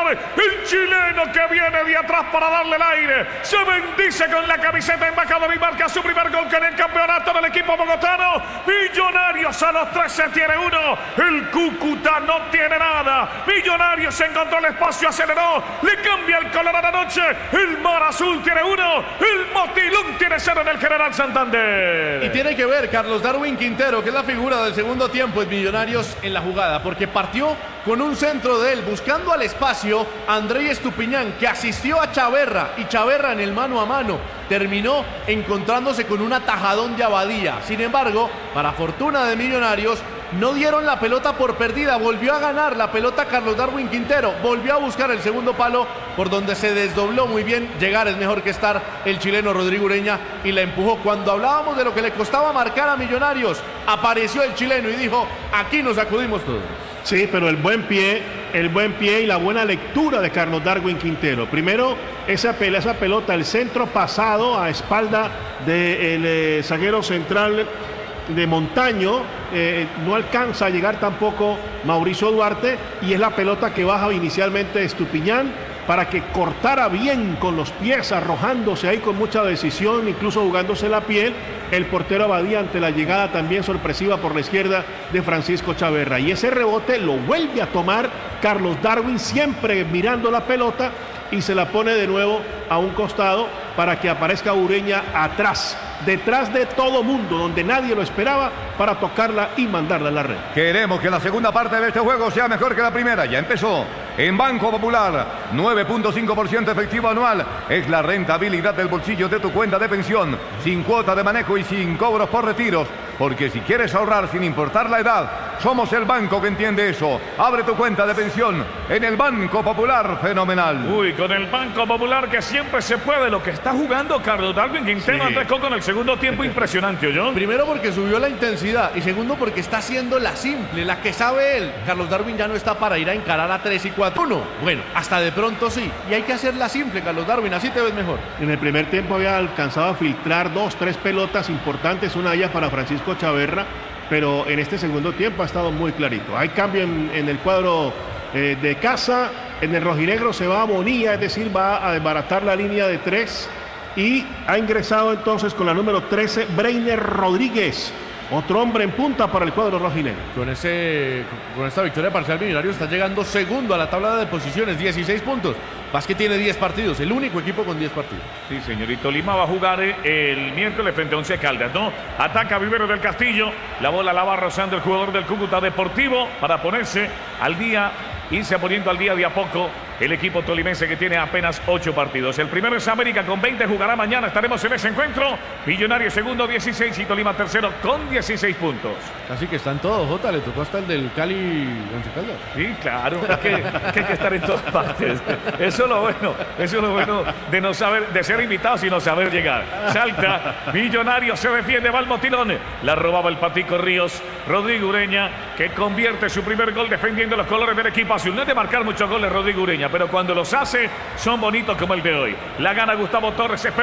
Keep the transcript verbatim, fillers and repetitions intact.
El chileno que viene de atrás para darle el aire. Se bendice con la camiseta embajador y marca su primer gol con el campeonato del equipo bogotano. Millonarios a los trece tiene uno. El Cúcuta no tiene nada. Millonarios encontró el espacio, aceleró. Le cambia el color a la noche. El Mar Azul tiene uno. El Motilón tiene cero en el General Santander. Y tiene que ver Carlos Darwin Quintero, que es la figura del segundo tiempo en Millonarios en la jugada, porque partió con un centro de él, buscando al espacio André Estupiñán, que asistió a Chaverra, y Chaverra en el mano a mano terminó encontrándose con un atajadón de Abadía. Sin embargo, para fortuna de Millonarios, no dieron la pelota por perdida, volvió a ganar la pelota Carlos Darwin Quintero, volvió a buscar el segundo palo por donde se desdobló muy bien. Llegar es mejor que estar el chileno Rodrigo Ureña y la empujó. Cuando hablábamos de lo que le costaba marcar a Millonarios, apareció el chileno y dijo: aquí nos sacudimos todos. Sí, pero el buen pie, el buen pie y la buena lectura de Carlos Darwin Quintero. Primero, esa, pelea, esa pelota, el centro pasado a espalda del eh, zaguero central de Montaño, eh, no alcanza a llegar tampoco Mauricio Duarte, y es la pelota que baja inicialmente Estupiñán para que cortara bien con los pies, arrojándose ahí con mucha decisión, incluso jugándose la piel, el portero Abadía ante la llegada también sorpresiva por la izquierda de Francisco Chaverra. Y ese rebote lo vuelve a tomar Carlos Darwin, siempre mirando la pelota, y se la pone de nuevo a un costado para que aparezca Ureña atrás, detrás de todo mundo, donde nadie lo esperaba, para tocarla y mandarla a la red. Queremos que la segunda parte de este juego sea mejor que la primera. Ya empezó. En Banco Popular, nueve punto cinco por ciento efectivo anual. Es la rentabilidad del bolsillo de tu cuenta de pensión, sin cuota de manejo y sin cobros por retiros. Porque si quieres ahorrar sin importar la edad, somos el banco que entiende eso. Abre tu cuenta de pensión en el Banco Popular. Fenomenal. Uy, con el Banco Popular, que siempre se puede. Lo que está jugando Carlos Darwin Quintero, sí. Arrancó con el segundo tiempo impresionante, ¿oyó? Primero porque subió la intensidad, y segundo porque está haciendo la simple, la que sabe él. Carlos Darwin ya no está para ir a encarar a tres y cuatro. Uno, bueno, hasta de pronto sí. Y hay que hacer la simple, Carlos Darwin, así te ves mejor. En el primer tiempo había alcanzado a filtrar dos, tres pelotas importantes, una de ellas para Francisco Chaverra, pero en este segundo tiempo ha estado muy clarito. Hay cambio en, en el cuadro eh, de casa. En el rojinegro se va a Bonilla, es decir, va a desbaratar la línea de tres, y ha ingresado entonces con la número trece Breiner Rodríguez, otro hombre en punta para el cuadro rojinegro. Con, ese, con esta victoria parcial, Millonario está llegando segundo a la tabla de posiciones, dieciséis puntos. Vázquez tiene diez partidos, el único equipo con diez partidos. Sí, señorito. Lima va a jugar el miércoles frente a Once Caldas, ¿no? Ataca Vivero del Castillo, la bola la va rozando el jugador del Cúcuta Deportivo para ponerse al día, irse poniendo al día de a poco el equipo tolimense, que tiene apenas ocho partidos. El primero es América con veinte, jugará mañana, estaremos en ese encuentro. Millonario segundo, dieciséis, y Tolima tercero con dieciséis puntos. Así que están todos, Jota, le tocó hasta el del Cali Once Caldas. Sí, claro, es que, que hay que estar en todas partes. Eso es lo bueno, eso es lo bueno de no saber, de ser invitados y no saber llegar. Salta, Millonario se defiende, va al Motilón, la robaba el Patico Ríos, Rodrigo Ureña, que convierte su primer gol defendiendo los colores del equipo azul. No es de marcar muchos goles Rodrigo Ureña, pero cuando los hace son bonitos como el de hoy. La gana Gustavo Torres.